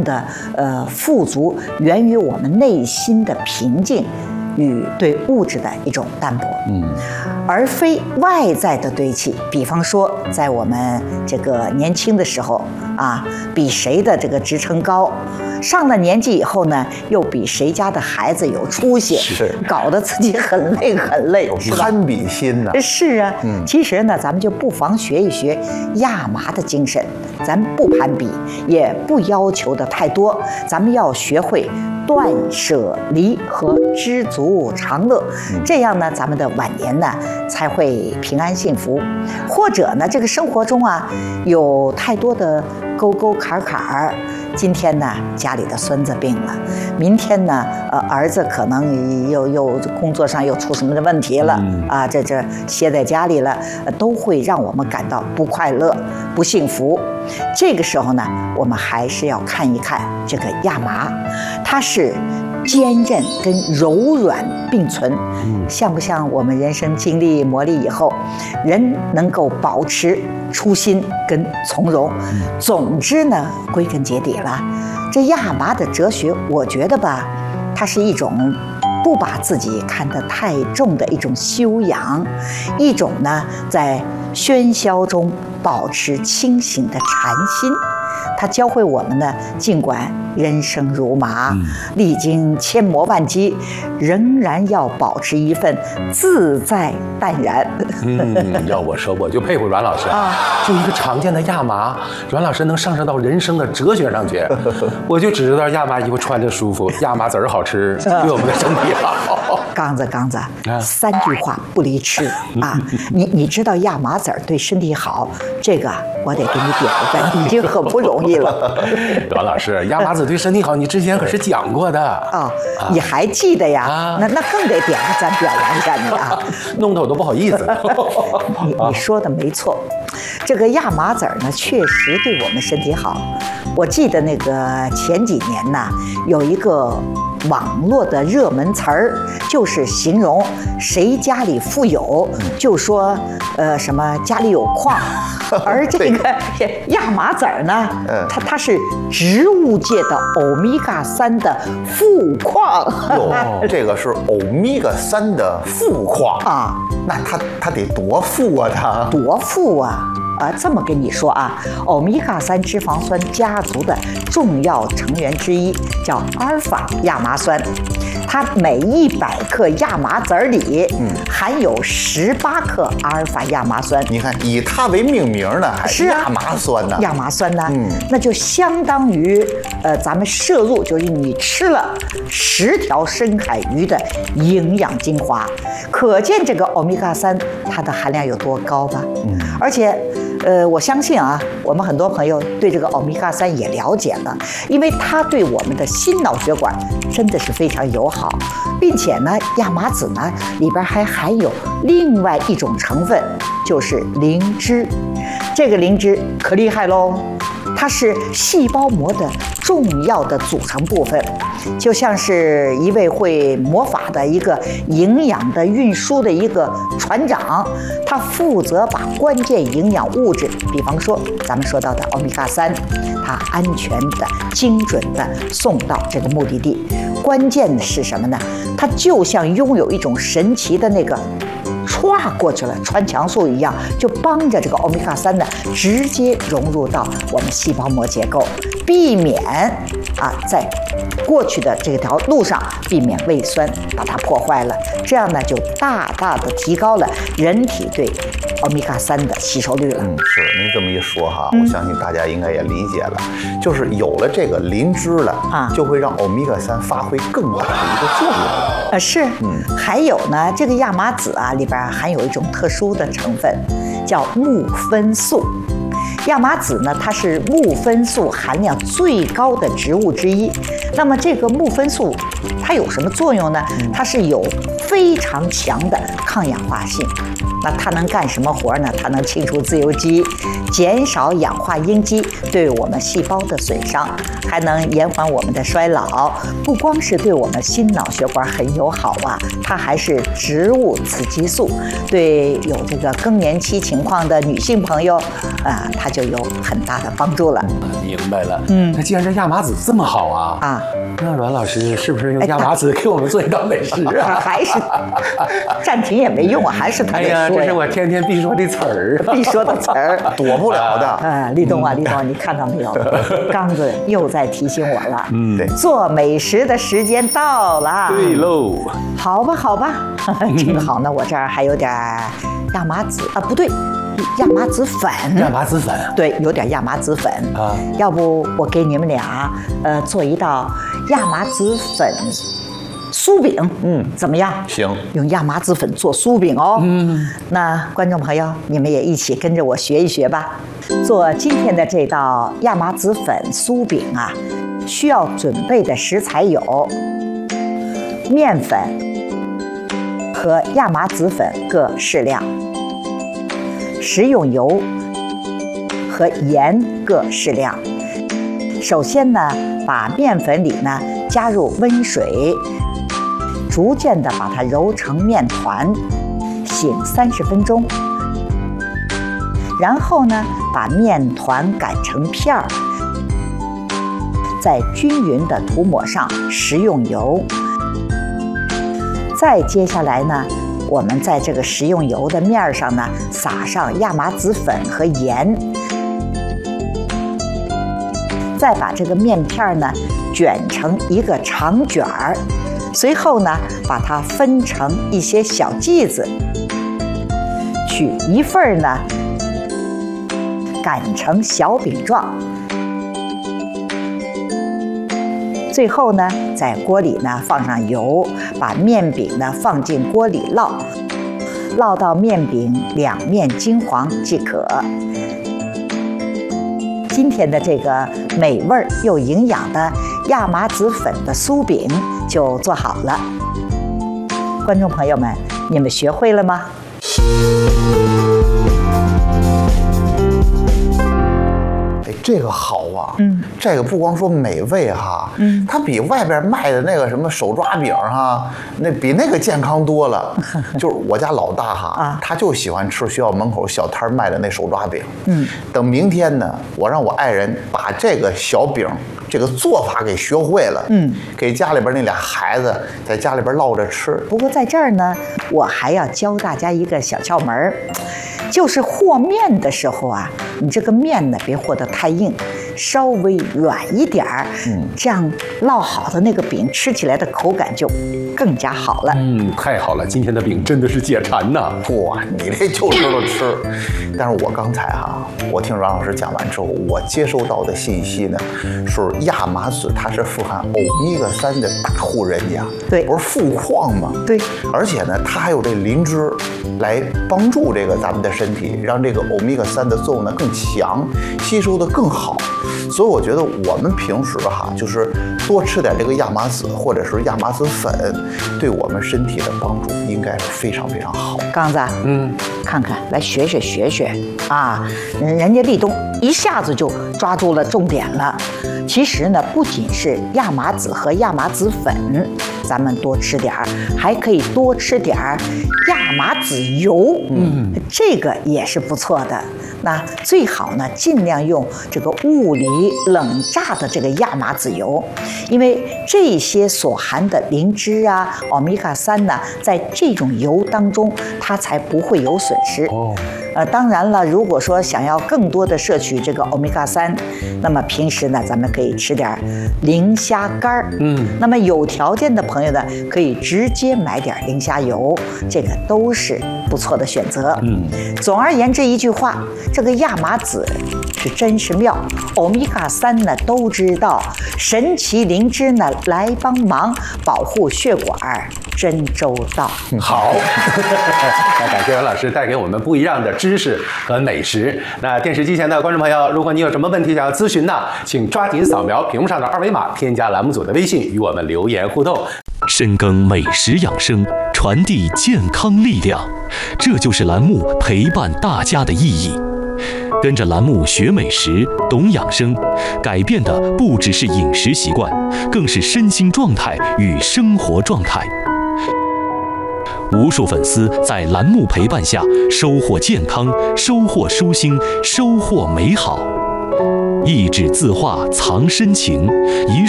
正的富足源于我们内心的平静与对物质的一种淡泊，而非外在的堆砌。比方说，在我们这个年轻的时候啊，比谁的这个职称高；上了年纪以后呢，又比谁家的孩子有出息，搞得自己很累很累， 有攀比心呢。 是啊，其实呢，咱们就不妨学一学亚麻的精神，咱不攀比，也不要求的太多，咱们要学会断舍离和知足常乐，这样呢，咱们的晚年呢才会平安幸福。或者呢，这个生活中啊，有太多的沟沟坎坎，今天呢，家里的孙子病了，明天呢，儿子可能又工作上又出什么的问题了，啊，这歇在家里了，都会让我们感到不快乐、不幸福。这个时候呢，我们还是要看一看这个亚麻，它是坚韧跟柔软并存，像不像我们人生经历磨砺以后，人能够保持初心跟从容。总之呢，归根结底了，这亚麻的哲学，我觉得吧，它是一种不把自己看得太重的一种修养，一种呢在喧嚣中保持清醒的禅心。它教会我们呢，尽管人生如麻，历经千磨万击，仍然要保持一份自在淡然。 要我说，我就佩服阮老师啊！就一个常见的亚麻，阮老师能上升到人生的哲学上去。我就只知道亚麻衣服穿着舒服，亚麻籽儿好吃，对我们的身体好。 刚子，三句话不离吃啊！你知道亚麻籽儿对身体好，这个我得给你点个赞，已经很不容易了。 阮老师，亚麻籽对身体好，你之前可是讲过的啊！ 你还记得呀？那更得点个赞，表扬一下你啊！ 弄得我都不好意思。 你说的没错，这个亚麻籽儿呢，确实对我们身体好。我记得那个前几年呢，有一个网络的热门词儿，就是形容谁家里富有，就说什么家里有矿，而这个亚麻籽儿呢，它是植物界的欧米伽3的富矿。 这个是欧米伽3的富矿啊，那它得多富啊，它多富啊！这么跟你说啊，欧米伽3脂肪酸家族的重要成员之一叫阿尔法亚麻酸，它每100克亚麻籽儿里，含有18克阿尔法亚麻酸。 你看，以它为命名呢，还是亚麻酸呢？ 亚麻酸呢，那就相当于咱们摄入，就是你吃了10条深海鱼的营养精华，可见这个欧米伽3它的含量有多高吧？而且。我相信啊，我们很多朋友对这个欧米伽3也了解了，因为它对我们的心脑血管真的是非常友好，并且呢，亚麻籽呢里边还含有另外一种成分，就是灵芝。这个灵芝可厉害喽，它是细胞膜的重要的组成部分，就像是一位会魔法的一个营养的运输的一个船长，他负责把关键营养物质，比方说咱们说到的欧米伽3，它安全的、精准的送到这个目的地。关键的是什么呢？它就像拥有一种神奇的那个歘过去了穿墙术一样，就帮着这个欧米伽3呢直接融入到我们细胞膜结构，避免在过去的这条路上避免胃酸把它破坏了，这样呢就大大的提高了人体对欧米伽3的吸收率了。 是您这么一说哈，我相信大家应该也理解了，就是有了这个灵芝了就会让欧米伽3发挥更大的一个作用了。 是，还有呢，这个亚麻籽里边含有一种特殊的成分，叫木酚素。亚麻籽呢，它是木酚素含量最高的植物之一。那么这个木酚素它有什么作用呢？它是有非常强的抗氧化性。 那它能干什么活呢？它能清除自由基，减少氧化应激对我们细胞的损伤，还能延缓我们的衰老。不光是对我们心脑血管很友好啊，它还是植物雌激素，对有这个更年期情况的女性朋友它就有很大的帮助了。 明白了。那既然这亚麻籽这么好啊，那阮老师是不是用亚麻籽给我们做一道美食啊？ 还是暂停也没用啊，还是他得说呀。 这是我天天必说的词儿， 必说的词儿， 躲不了的。 立冬啊，立冬，你看到没有？刚子又在提醒我了。 对， 做美食的时间到了。 对喽。 好吧，好吧，正好呢，我这儿还有点亚麻籽啊，不对。亚麻籽粉， 亚麻籽粉， 对，有点亚麻籽粉啊。要不我给你们俩，做一道亚麻籽粉酥饼，怎么样？ 行， 用亚麻籽粉做酥饼哦。那观众朋友，你们也一起跟着我学一学吧。做今天的这道亚麻籽粉酥饼啊，需要准备的食材有面粉和亚麻籽粉各适量。食用油和盐各适量。首先呢，把面粉里呢加入温水，逐渐的把它揉成面团，醒30分钟。然后呢，把面团擀成片儿，再均匀的涂抹上食用油。再接下来呢，我们在这个食用油的面上呢，撒上亚麻籽粉和盐，再把这个面片呢卷成一个长卷儿，随后呢把它分成一些小剂子，取一份呢擀成小饼状，最后呢，在锅里呢放上油，把面饼呢放进锅里烙到面饼两面金黄即可。今天的这个美味又营养的亚麻籽粉的酥饼就做好了。观众朋友们，你们学会了吗？ 这个好啊，这个不光说美味哈，它比外边卖的那个什么手抓饼哈，比那个健康多了。就是我家老大哈，他就喜欢吃学校门口小摊卖的那手抓饼。等明天呢，我让我爱人把这个小饼这个做法给学会了，给家里边那俩孩子在家里边烙着吃。不过在这儿呢，我还要教大家一个小窍门儿。就是和面的时候啊，你这个面呢别和得太硬，稍微软一点儿，这样烙好的那个饼吃起来的口感就更加好了。 太好了，今天的饼真的是解馋呐！ 哇，你这就知道吃。但是我刚才哈，我听阮老师讲完之后，我接收到的信息呢，是亚麻籽它是富含欧米伽3的大户人家， 对， 不是富矿吗？ 对， 而且呢，它还有这灵芝来帮助这个咱们的身体，让这个欧米伽3的作用呢更强，吸收的更好。所以我觉得我们平时哈，就是多吃点这个亚麻籽或者是亚麻籽粉，对我们身体的帮助应该是非常非常好。 刚子，看看，来学学啊！人家立冬一下子就抓住了重点了。其实呢，不仅是亚麻籽和亚麻籽粉，咱们多吃点儿，还可以多吃点儿亚麻籽油，这个也是不错的。那最好呢，尽量用这个物理冷榨的这个亚麻籽油，因为这些所含的磷脂啊、欧米伽3呢，在这种油当中，它才不会有损失。当然了，如果说想要更多的摄取这个欧米伽3，那么平时呢，咱们可以吃点磷虾干儿。那么有条件的朋友呢，可以直接买点磷虾油，这个都是不错的选择。总而言之一句话，这个亚麻籽是真是妙，欧米伽3呢都知道，神奇灵芝呢来帮忙保护血管，真周到。 好，那感谢阮老师带给我们不一样的知识和美食。那电视机前的观众朋友，如果你有什么问题想要咨询呢，请抓紧扫描屏幕上的2维码，添加栏目组的微信与我们留言互动。 深耕美食养生， 传递健康力量，这就是栏目陪伴大家的意义。跟着栏目学美食、懂养生，改变的不只是饮食习惯，更是身心状态与生活状态。无数粉丝在栏目陪伴下收获健康，收获舒心，收获美好。意志自化藏深情，一